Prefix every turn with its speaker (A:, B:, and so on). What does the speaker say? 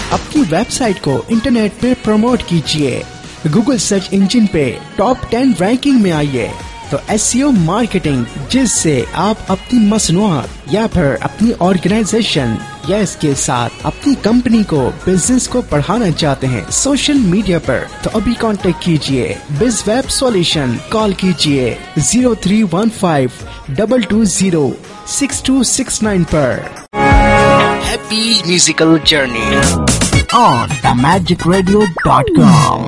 A: अपनी वेबसाइट को इंटरनेट पे प्रमोट कीजिए, गूगल सर्च इंजन पे टॉप 10 रैंकिंग में आइए। तो SEO मार्केटिंग, जिससे आप अपनी मसनूआत या फिर अपनी ऑर्गेनाइजेशन या इसके साथ अपनी कंपनी को, बिजनेस को बढ़ाना चाहते हैं सोशल मीडिया पर, तो अभी कांटेक्ट कीजिए BizWeb सॉल्यूशन। कॉल कीजिए 0315-220-6269 पर। Happy musical journey on themagicradio.com।